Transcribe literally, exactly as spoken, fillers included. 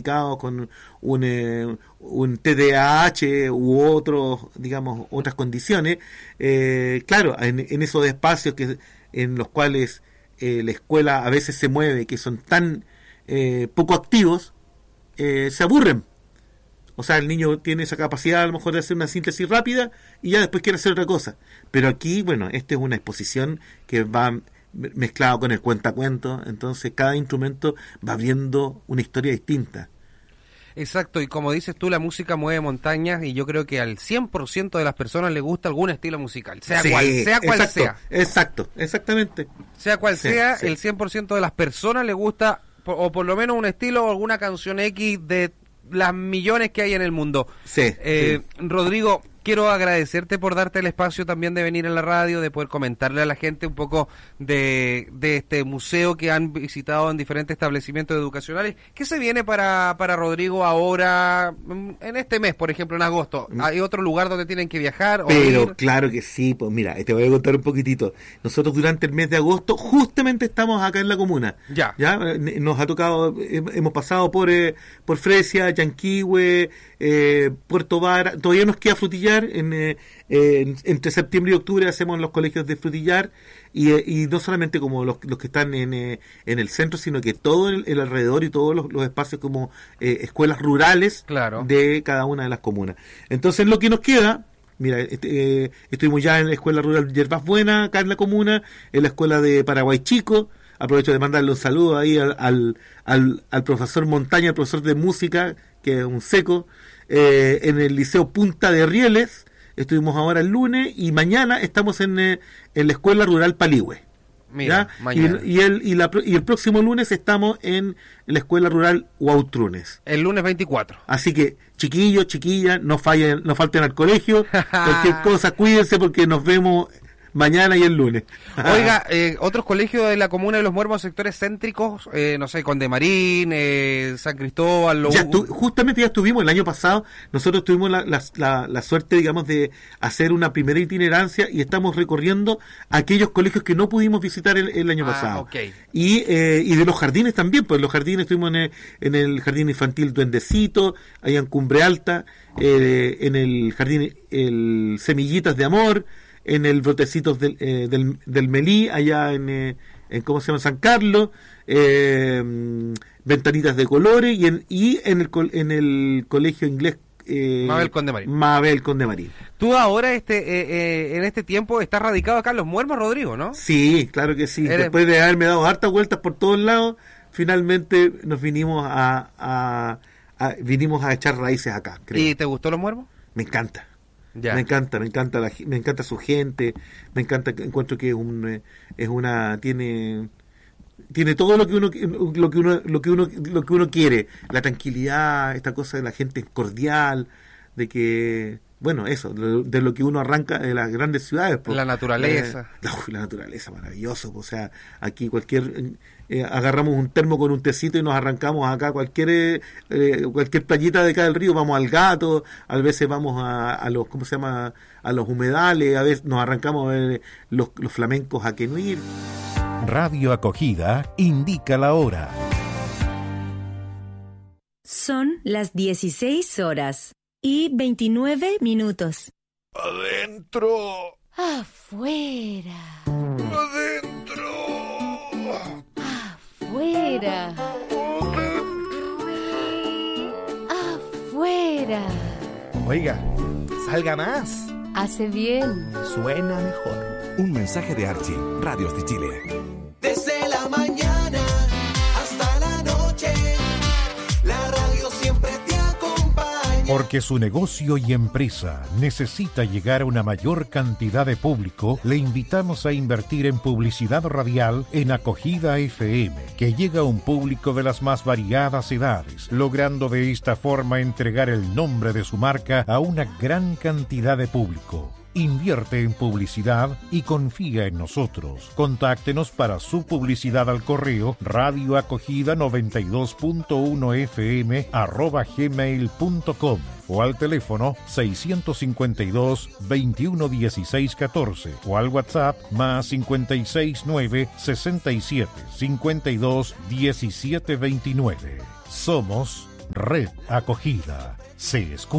diagnosticados con un, eh, un T D A H u otros, digamos, otras condiciones, eh, claro, en, en esos espacios que en los cuales eh, la escuela a veces se mueve, que son tan eh, poco activos, eh, se aburren. O sea, el niño tiene esa capacidad a lo mejor de hacer una síntesis rápida y ya después quiere hacer otra cosa. Pero aquí, bueno, esta es una exposición que va mezclado con el cuentacuento, entonces cada instrumento va abriendo una historia distinta. Exacto, y como dices tú, la música mueve montañas y yo creo que al cien por ciento de las personas le gusta algún estilo musical, sea sí, cual sea. Cual exacto, sea. Exacto, exactamente. Sea cual sí, sea, sí. el cien por ciento de las personas le gusta, o por lo menos un estilo o alguna canción X de las millones que hay en el mundo. Sí, eh, sí. Rodrigo, quiero agradecerte por darte el espacio también de venir en la radio, de poder comentarle a la gente un poco de, de este museo que han visitado en diferentes establecimientos educacionales. ¿Qué se viene para, para Rodrigo ahora, en este mes, por ejemplo, en agosto? ¿Hay otro lugar donde tienen que viajar? O Pero ir? claro que sí, pues mira, te voy a contar un poquitito. Nosotros durante el mes de agosto justamente estamos acá en la comuna. Ya. Ya nos ha tocado, hemos pasado por eh, por Fresia, Yanquihue, eh, Puerto Vara, todavía nos queda Frutillar. En, eh, en, entre septiembre y octubre hacemos los colegios de Frutillar y, eh, y no solamente como los, los que están en, eh, en el centro, sino que todo el, el alrededor y todos los, los espacios como eh, escuelas rurales claro. de cada una de las comunas. Entonces lo que nos queda, mira, este, eh, estuvimos ya en la escuela rural Yerbas Buenas, acá en la comuna, en la escuela de Paraguay Chico. Aprovecho de mandarle un saludo ahí al, al, al, al profesor Montaña, el profesor de música, que es un seco. Eh, en el Liceo Punta de Rieles, estuvimos ahora el lunes, y mañana estamos en, eh, en la Escuela Rural Paligüe. Mira, ¿ya? mañana. Y, y, el, y, la, y el próximo lunes estamos en la Escuela Rural Huautrunes. El lunes veinticuatro. Así que, chiquillos, chiquillas, no fallen, no falten al colegio, cualquier cosa, cuídense porque nos vemos mañana y el lunes. Oiga, eh, otros colegios de la comuna de Los Muermos, sectores céntricos, eh, no sé, Condemarín, eh, San Cristóbal... Lo... Ya estu- justamente ya estuvimos el año pasado, nosotros tuvimos la, la, la, la suerte, digamos, de hacer una primera itinerancia y estamos recorriendo aquellos colegios que no pudimos visitar el, el año ah, pasado. Okay. Y, eh, y de los jardines también, pues los jardines estuvimos en el, en el jardín infantil Duendecito, allá en Cumbre Alta, eh, en el jardín el Semillitas de Amor, en el Brotecitos del, eh, del, del Melí, allá en, eh, en, ¿cómo se llama? San Carlos, eh, Ventanitas de Colores, y en, y en, el, en el colegio inglés eh, Mabel Condemarín. Mabel Condemarín. Tú ahora, este eh, eh, en este tiempo, estás radicado acá en Los Muermos, Rodrigo, ¿no? Sí, claro que sí. Eres... Después de haberme dado hartas vueltas por todos lados, finalmente nos vinimos a, a, a vinimos a echar raíces acá, creo. ¿Y te gustó Los Muermos? Me encanta. Ya. Me encanta, me encanta la, me encanta su gente, me encanta, encuentro que es un eh, es una tiene tiene todo lo que uno lo que uno lo que uno lo que uno quiere, la tranquilidad, esta cosa de la gente cordial, de que bueno, eso, de lo que uno arranca de las grandes ciudades. Pues, la naturaleza. Eh, la, la naturaleza, maravilloso. Pues, o sea, aquí cualquier... Eh, agarramos un termo con un tecito y nos arrancamos acá cualquier eh, cualquier playita de acá del río, vamos al Gato, a veces vamos a, a los, ¿cómo se llama? A los humedales, a veces nos arrancamos a ver los, los flamencos a Quenuir. Radio Acogida indica la hora. Son las dieciséis horas y veintinueve minutos. Adentro. Afuera. Adentro. Afuera. Afuera. Oiga, salga más. Hace bien. Suena mejor. Un mensaje de Archie, Radios de Chile. Desde la mañana hasta la noche, la radio siempre te acompaña. Porque su negocio y empresa necesita llegar a una mayor cantidad de público, le invitamos a invertir en publicidad radial en Acogida F M, que llega a un público de las más variadas edades, logrando de esta forma entregar el nombre de su marca a una gran cantidad de público. Invierte en publicidad y confía en nosotros. Contáctenos para su publicidad al correo radioacogida noventa y dos punto uno f m arroba gmail punto com o al teléfono seiscientos cincuenta y dos, veintiuno dieciséis catorce o al WhatsApp más cincuenta y seis nueve sesenta y siete cincuenta y dos diecisiete veintinueve. Somos Red Acogida. Se escucha.